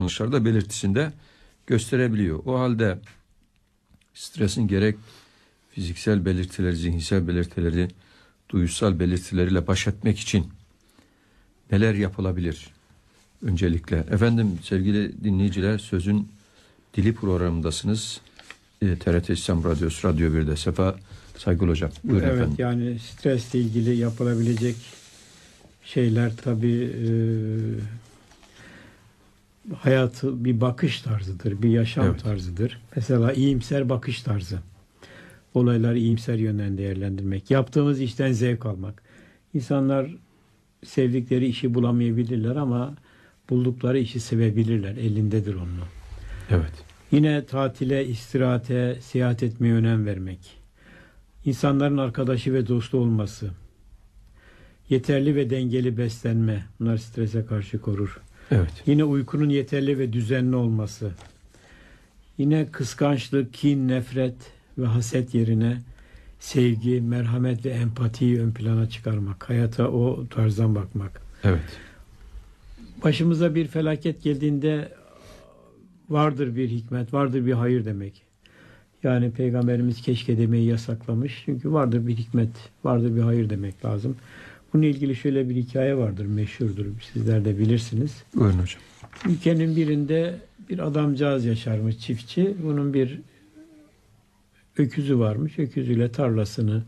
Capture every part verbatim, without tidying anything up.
davranışlarda belirtisinde gösterebiliyor. O halde stresin gerek fiziksel belirtileri, zihinsel belirtileri, duygusal belirtileriyle baş etmek için neler yapılabilir? Öncelikle efendim sevgili dinleyiciler, Sözün Dili programındasınız. E, T R T İstanbul Radyosu Radyo bir'de. Sefa Saygıl Hocam. Buyurun evet, efendim. Yani stresle ilgili yapılabilecek şeyler tabii e, hayatı bir bakış tarzıdır, bir yaşam Evet. tarzıdır. Mesela iyimser bakış tarzı. Olayları iyimser yönden değerlendirmek. Yaptığımız işten zevk almak. İnsanlar sevdikleri işi bulamayabilirler ama buldukları işi sevebilirler. Elindedir onun. Evet. Yine tatile, istirahate, seyahat etmeye önem vermek. İnsanların arkadaşı ve dostu olması. Yeterli ve dengeli beslenme. Bunlar strese karşı korur. Evet. Yine uykunun yeterli ve düzenli olması. Yine kıskançlık, kin, nefret ve haset yerine sevgi, merhamet ve empatiyi ön plana çıkarmak. Hayata o tarzdan bakmak. Evet. Başımıza bir felaket geldiğinde vardır bir hikmet, vardır bir hayır demek. Yani Peygamberimiz keşke demeyi yasaklamış. Çünkü vardır bir hikmet, vardır bir hayır demek lazım. Bununla ilgili şöyle bir hikaye vardır, meşhurdur. Sizler de bilirsiniz. Buyurun hocam. Ülkenin birinde bir adamcağız yaşarmış, çiftçi. Bunun bir öküzü varmış. Öküzüyle tarlasını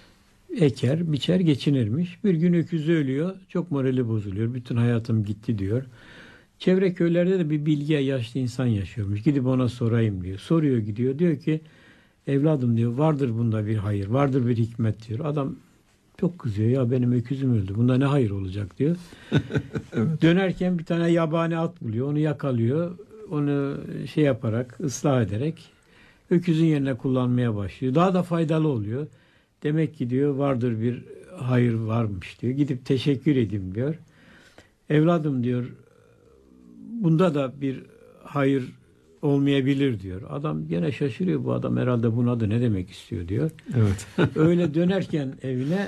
eker, biçer, geçinirmiş. Bir gün öküzü ölüyor. Çok morali bozuluyor. Bütün hayatım gitti diyor. Çevre köylerde de bir bilge yaşlı insan yaşıyormuş. Gidip ona sorayım diyor. Soruyor, gidiyor. Diyor ki evladım diyor, vardır bunda bir hayır, vardır bir hikmet diyor. Adam çok kızıyor, ya benim öküzüm öldü, bunda ne hayır olacak diyor. Evet. Dönerken bir tane yabani at buluyor, onu yakalıyor, onu şey yaparak, ıslah ederek öküzün yerine kullanmaya başlıyor. Daha da faydalı oluyor. Demek ki diyor vardır bir hayır varmış diyor. Gidip teşekkür edeyim diyor. Evladım diyor, bunda da bir hayır olmayabilir diyor. Adam gene şaşırıyor, bu adam herhalde bunun adı ne demek istiyor diyor. Evet. Öyle dönerken evine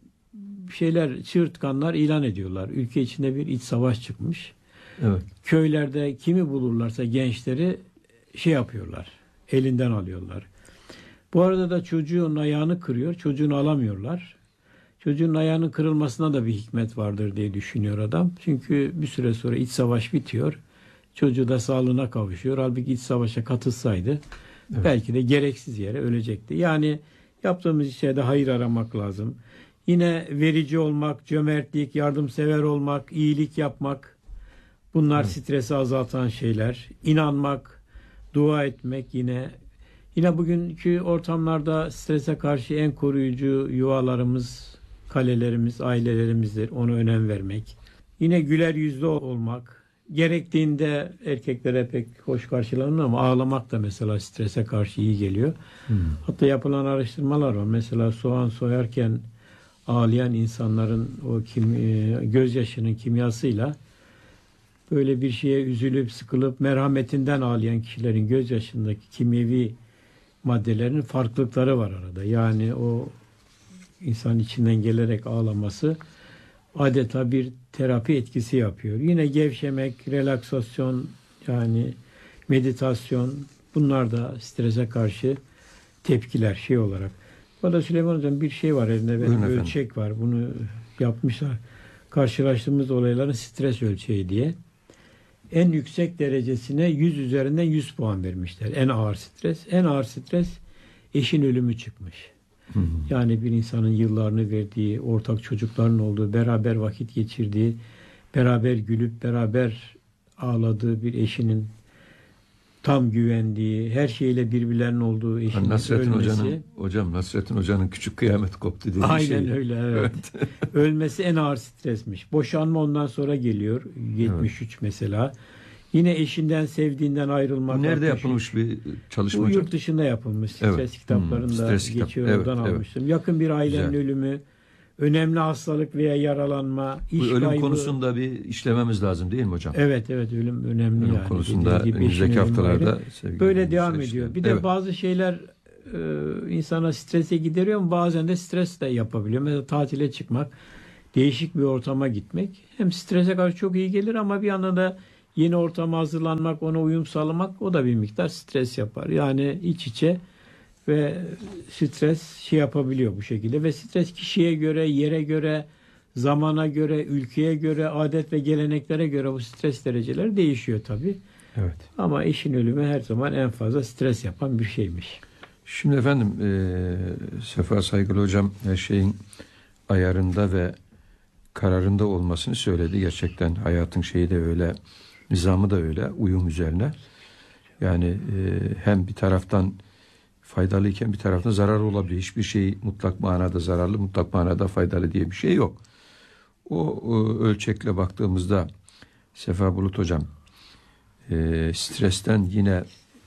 şeyler, çığırtkanlar ilan ediyorlar. Ülke içinde bir iç savaş çıkmış. Evet. Köylerde kimi bulurlarsa gençleri şey yapıyorlar, elinden alıyorlar. Bu arada da çocuğun ayağını kırıyor, çocuğunu alamıyorlar. Çocuğun ayağının kırılmasına da bir hikmet vardır diye düşünüyor adam. Çünkü bir süre sonra iç savaş bitiyor. Çocuğu da sağlığına kavuşuyor. Halbuki iç savaşa katılsaydı evet, belki de gereksiz yere ölecekti. Yani yaptığımız şeyde hayır aramak lazım. Yine verici olmak, cömertlik, yardımsever olmak, iyilik yapmak. Bunlar evet, stresi azaltan şeyler. İnanmak, dua etmek yine. Yine bugünkü ortamlarda strese karşı en koruyucu yuvalarımız, kalelerimiz, ailelerimizdir. Ona önem vermek. Yine güler yüzlü olmak. Gerektiğinde erkeklere pek hoş karşılanmıyor ama ağlamak da mesela strese karşı iyi geliyor. Hmm. Hatta yapılan araştırmalar var. Mesela soğan soyarken ağlayan insanların o kim, gözyaşının kimyasıyla böyle bir şeye üzülüp sıkılıp merhametinden ağlayan kişilerin gözyaşındaki kimyevi maddelerin farklılıkları var arada. Yani o insan içinden gelerek ağlaması adeta bir terapi etkisi yapıyor. Yine gevşemek, relaksasyon, yani meditasyon, bunlar da strese karşı tepkiler şey olarak. Bu da Süleyman Hocam bir şey var elinde, benim ölçek var. Bunu yapmışlar. Karşılaştığımız olayların stres ölçeği diye. En yüksek derecesine yüz üzerinden yüz puan vermişler. En ağır stres. En ağır stres eşin ölümü çıkmış. Hı hı. Yani bir insanın yıllarını verdiği, ortak çocukların olduğu, beraber vakit geçirdiği, beraber gülüp beraber ağladığı bir eşinin tam güvendiği, her şeyle birbirlerinin olduğu eşinin Nasrettin ölmesi. Hoca'nın, hocam Nasrettin Hoca'nın küçük kıyamet koptu dediği aynen şey. Aynen öyle, evet. Evet. Ölmesi en ağır stresmiş. Boşanma ondan sonra geliyor. yetmiş üç evet, mesela. Yine eşinden, sevdiğinden ayrılmak. Nerede yapılmış bir çalışma Bu hocam? yurt dışında yapılmış. Stres evet, kitaplarında hmm, stres geçiyor. Kitap. Evet, oradan evet, almıştım. Yakın bir ailenin Güzel. ölümü, önemli hastalık veya yaralanma, iş Bu ölüm kaybı. konusunda bir işlememiz lazım değil mi hocam? Evet, evet, ölüm önemli ölüm yani. konusunda önümüzdeki haftalarda böyle devam ediyor. Bir de evet, bazı şeyler e, insana strese gideriyor ama bazen de stres de yapabiliyor. Mesela tatile çıkmak, değişik bir ortama gitmek hem strese karşı çok iyi gelir ama bir yandan da Yeni ortama hazırlanmak, ona uyum sağlamak o da bir miktar stres yapar. Yani iç içe ve stres şey yapabiliyor bu şekilde. Ve stres kişiye göre, yere göre, zamana göre, ülkeye göre, adet ve geleneklere göre bu stres dereceleri değişiyor tabii. Evet. Ama eşin ölümü her zaman en fazla stres yapan bir şeymiş. Şimdi efendim e, Sefa Saygılı Hocam her şeyin ayarında ve kararında olmasını söyledi. Gerçekten hayatın şeyi de öyle, nizamı da öyle, uyum üzerine. Yani e, hem bir taraftan faydalıyken bir taraftan zararlı olabilir. Hiçbir şey mutlak manada zararlı, mutlak manada faydalı diye bir şey yok. O, o ölçekle baktığımızda Sefa Bulut Hocam e, stresten yine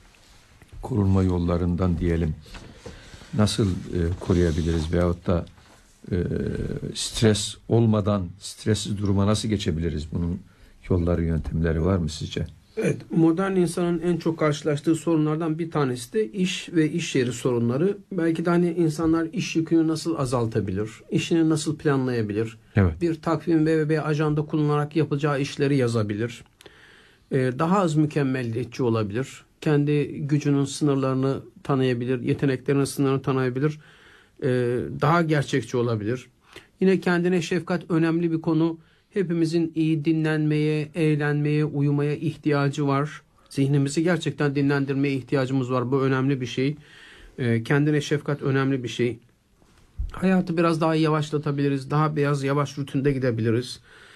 korunma yollarından diyelim nasıl e, koruyabiliriz veyahut da e, stres olmadan stressiz duruma nasıl geçebiliriz? Bunun yolları, yöntemleri var mı sizce? Evet, modern insanın en çok karşılaştığı sorunlardan bir tanesi de iş ve iş yeri sorunları. Belki de hani insanlar iş yükünü nasıl azaltabilir, işini nasıl planlayabilir, Evet. bir takvim ve bir ajanda kullanarak yapacağı işleri yazabilir, ee, daha az mükemmeliyetçi olabilir, kendi gücünün sınırlarını tanıyabilir, yeteneklerinin sınırlarını tanıyabilir, ee, daha gerçekçi olabilir. Yine kendine şefkat önemli bir konu. Hepimizin iyi dinlenmeye, eğlenmeye, uyumaya ihtiyacı var. Zihnimizi gerçekten dinlendirmeye ihtiyacımız var. Bu önemli bir şey. Ee, kendine şefkat önemli bir şey. Hayatı biraz daha yavaşlatabiliriz. Daha biraz yavaş rutinde gidebiliriz.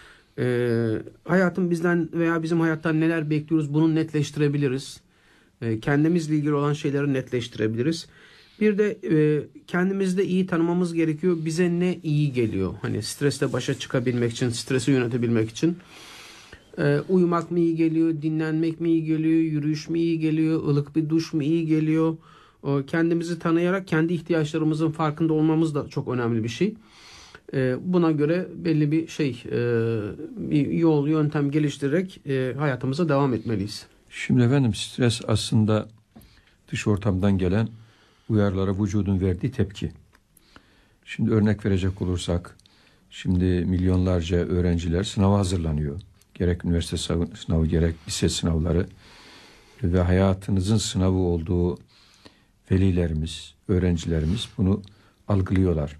Ee, hayatın bizden veya bizim hayattan neler bekliyoruz bunu netleştirebiliriz. Ee, kendimizle ilgili olan şeyleri netleştirebiliriz. Bir de e, kendimizi de iyi tanımamız gerekiyor. Bize ne iyi geliyor? Hani stresle başa çıkabilmek için, stresi yönetebilmek için. E, uyumak mı iyi geliyor? Dinlenmek mi iyi geliyor? Yürüyüş mü iyi geliyor? Ilık bir duş mu iyi geliyor? O, kendimizi tanıyarak kendi ihtiyaçlarımızın farkında olmamız da çok önemli bir şey. E, buna göre belli bir şey, e, bir yol, yöntem geliştirerek e, hayatımıza devam etmeliyiz. Şimdi efendim stres aslında dış ortamdan gelen uyarılara vücudun verdiği tepki. Şimdi örnek verecek olursak, şimdi milyonlarca öğrenciler sınava hazırlanıyor. Gerek üniversite sınavı, gerek lise sınavları ve hayatınızın sınavı olduğu velilerimiz, öğrencilerimiz bunu algılıyorlar.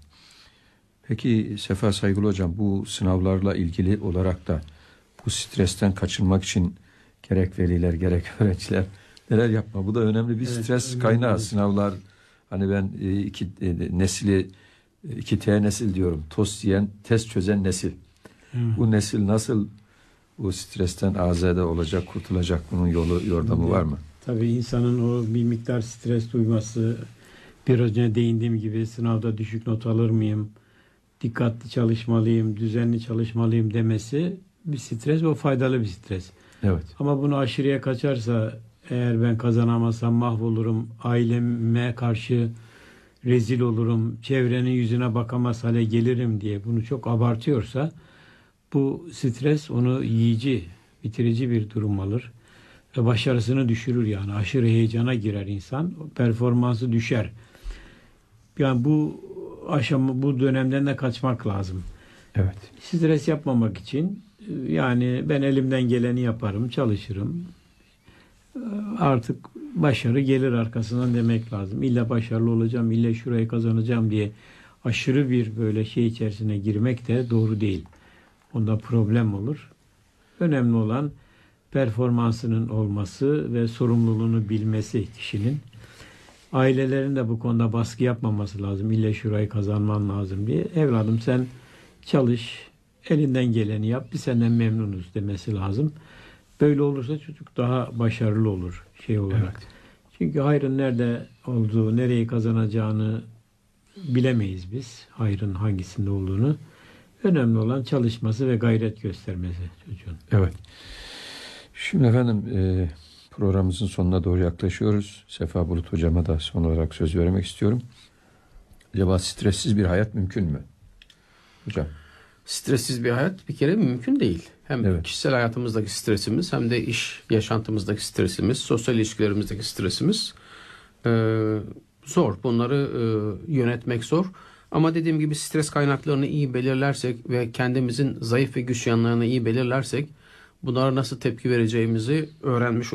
Peki Sefa Saygılı Hocam, bu sınavlarla ilgili olarak da bu stresten kaçınmak için gerek veliler, gerek öğrenciler neler yapma? Bu da önemli bir Evet, stres önemli. kaynağı. Sınavlar, hani ben iki nesili, iki T nesil diyorum. Tost yiyen, test çözen nesil. Hmm. Bu nesil nasıl bu stresten azade olacak, kurtulacak, bunun yolu, yordamı Evet. var mı? Tabii insanın o bir miktar stres duyması, biraz önce değindiğim gibi sınavda düşük not alır mıyım, dikkatli çalışmalıyım, düzenli çalışmalıyım demesi bir stres, o faydalı bir stres. Evet. Ama bunu aşırıya kaçarsa, eğer ben kazanamazsam mahvolurum, aileme karşı rezil olurum, çevrenin yüzüne bakamaz hale gelirim diye bunu çok abartıyorsa, bu stres onu yiyici, bitirici bir durum alır ve başarısını düşürür. Yani aşırı heyecana girer insan, performansı düşer. Yani bu aşama, bu dönemden de kaçmak lazım. Evet. Stres yapmamak için yani ben elimden geleni yaparım, çalışırım. Artık başarı gelir arkasından demek lazım. İlla başarılı olacağım, illa şurayı kazanacağım diye aşırı bir böyle şey içerisine girmek de doğru değil. Onda problem olur. Önemli olan performansının olması ve sorumluluğunu bilmesi kişinin. Ailelerin de bu konuda baskı yapmaması lazım. İlle şurayı kazanman lazım diye. Evladım sen çalış, elinden geleni yap, biz senden memnunuz demesi lazım. Böyle olursa çocuk daha başarılı olur şey olarak. Evet. Çünkü hayrın nerede olduğu, nereyi kazanacağını bilemeyiz biz. Hayrın hangisinde olduğunu. Önemli olan çalışması ve gayret göstermesi çocuğun. Evet. Şimdi efendim e, programımızın sonuna doğru yaklaşıyoruz. Sefa Bulut Hocam'a da son olarak söz vermek istiyorum. Acaba stressiz bir hayat mümkün mü? Hocam. Stressiz bir hayat bir kere mümkün değil. Hem Evet. kişisel hayatımızdaki stresimiz hem de iş yaşantımızdaki stresimiz, sosyal ilişkilerimizdeki stresimiz e, zor. Bunları e, yönetmek zor. Ama dediğim gibi stres kaynaklarını iyi belirlersek ve kendimizin zayıf ve güç yanlarını iyi belirlersek bunlara nasıl tepki vereceğimizi öğrenmiş